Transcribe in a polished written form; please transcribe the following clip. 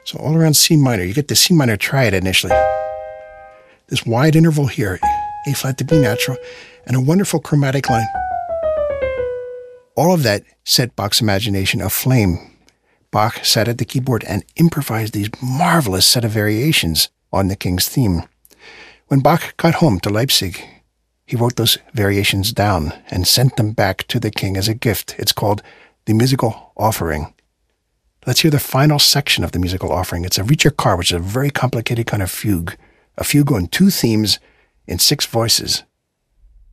So all around C minor, you get the C minor triad initially. This wide interval here, A flat to B natural, and a wonderful chromatic line. All of that set Bach's imagination aflame. Bach sat at the keyboard and improvised these marvelous set of variations on the King's theme. When Bach got home to Leipzig, he wrote those variations down and sent them back to the King as a gift. It's called the Musical Offering. Let's hear the final section of the Musical Offering. It's a Ricercar, which is a very complicated kind of fugue. A fugue on two themes in 6 voices.